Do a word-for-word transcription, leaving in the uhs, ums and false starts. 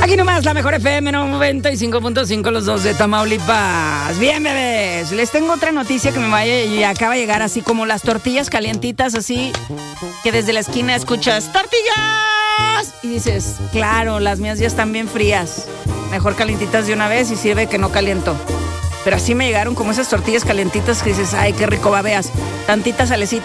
Aquí nomás la mejor F M noventa y cinco punto cinco, los dos de Tamaulipas. Bien, bebés, les tengo otra noticia que me vaya y acaba de llegar, así como las tortillas calientitas, así que desde la esquina escuchas ¡tortillas! Y dices, claro, las mías ya están bien frías. Mejor calientitas de una vez y sirve que no caliento. Pero así me llegaron como esas tortillas calientitas que dices, ay, qué rico, va, veas, tantita salecita